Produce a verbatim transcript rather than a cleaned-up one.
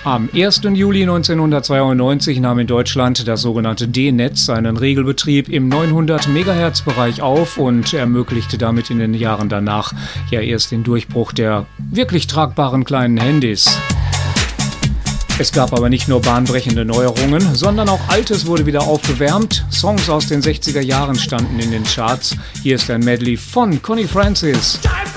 Am ersten Juli neunzehnhundertzweiundneunzig nahm in Deutschland das sogenannte D-Netz seinen Regelbetrieb im neunhundert Megahertz Bereich auf und ermöglichte damit in den Jahren danach ja erst den Durchbruch der wirklich tragbaren kleinen Handys. Es gab aber nicht nur bahnbrechende Neuerungen, sondern auch Altes wurde wieder aufgewärmt. Songs aus den sechziger Jahren standen in den Charts. Hier ist ein Medley von Connie Francis.